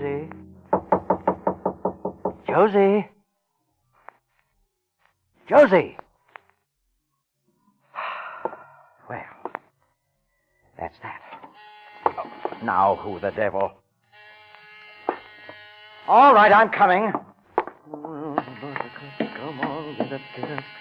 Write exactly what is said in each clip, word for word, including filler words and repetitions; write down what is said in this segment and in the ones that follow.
Josie. Josie. Josie. Well, that's that. Oh, now who the devil? All right, I'm coming. Come on, get up, get up.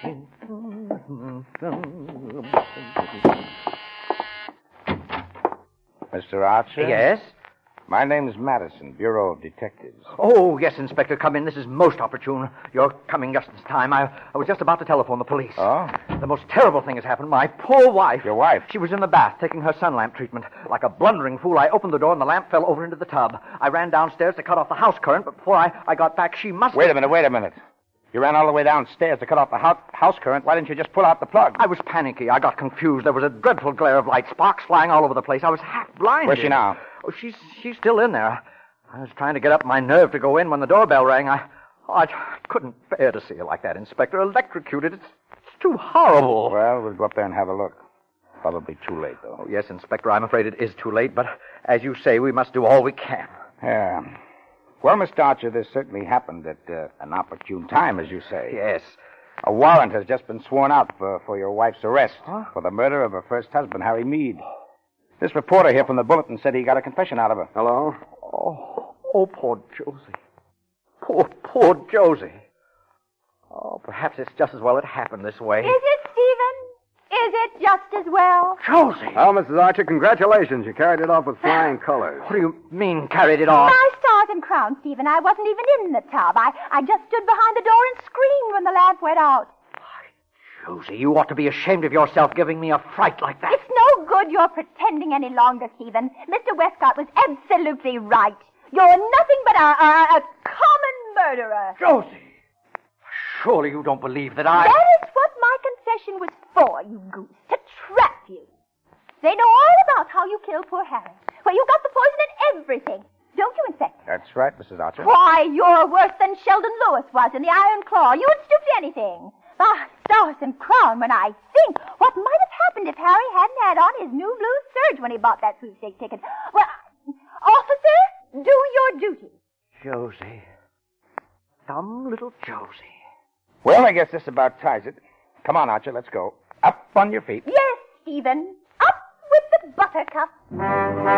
Mister Archer? Yes? My name's Madison, Bureau of Detectives. Oh, yes, Inspector, come in. This is most opportune. You're coming just in time. I, I was just about to telephone the police. Oh? The most terrible thing has happened. My poor wife. Your wife? She was in the bath taking her sun lamp treatment. Like a blundering fool, I opened the door and the lamp fell over into the tub. I ran downstairs to cut off the house current, but before I, I got back, she must Wait have... a minute, wait a minute. You ran all the way downstairs to cut off the ho- house current. Why didn't you just pull out the plug? I was panicky. I got confused. There was a dreadful glare of light, sparks flying all over the place. I was half blinded. Where's she now? Oh, she's she's still in there. I was trying to get up my nerve to go in when the doorbell rang. I, oh, I couldn't bear to see her like that, Inspector. Electrocuted. It's, it's too horrible. Well, we'll go up there and have a look. Probably too late, though. Oh, yes, Inspector, I'm afraid it is too late, but as you say, we must do all we can. Yeah. Well, Mister Archer, this certainly happened at uh, an opportune time, as you say. Yes. A warrant has just been sworn out for, for your wife's arrest Huh? for the murder of her first husband, Harry Meade. This reporter here from the Bulletin said he got a confession out of her. Hello? Oh, oh, poor Josie. Poor, poor Josie. Oh, perhaps it's just as well it happened this way. Is it, Stephen? Is it just as well? Josie! Well, Missus Archer, congratulations. You carried it off with flying colors. What do you mean, carried it off? My stars and crowns, Stephen. I wasn't even in the tub. I, I just stood behind the door and screamed when the lamp went out. Josie, you ought to be ashamed of yourself giving me a fright like that. It's no good you're pretending any longer, Stephen. Mister Westcott was absolutely right. You're nothing but a, a, a common murderer. Josie! Surely you don't believe that I... That is what my confession was for, you goose, to trap you. They know all about how you killed poor Harry, where you got the poison and everything. Don't you, Inspector? That's right, Missus Archer. Why, you're worse than Sheldon Lewis was in the Iron Claw. You would stoop to anything. Ah, stars and crown, when I think what might have happened if Harry hadn't had on his new blue serge when he bought that sweepstake ticket. Well, officer, do your duty. Josie. Dumb little Josie. Well, I guess this about ties it. Come on, Archer, let's go. Up on your feet. Yes, Stephen. Up with the buttercup.